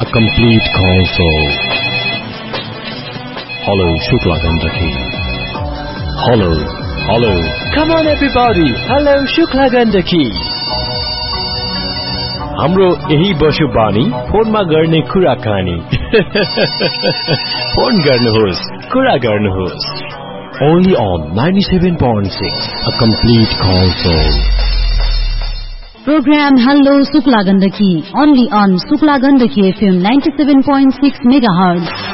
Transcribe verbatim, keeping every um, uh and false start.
a complete console. Hello, Shukla Gandaki. Hello, hello. Come on everybody. Hello, Shukla Gandaki. हाम्रो यही बसुबानी फोनमा गर्ने कुराकानी. फोन गर्नुहोस्, कुरा गर्नुहोस्. Only on ninety-seven point six, a complete console. Program Hello Shukla Gandaki, only on Shukla Gandaki F M ninety-seven point six megahertz.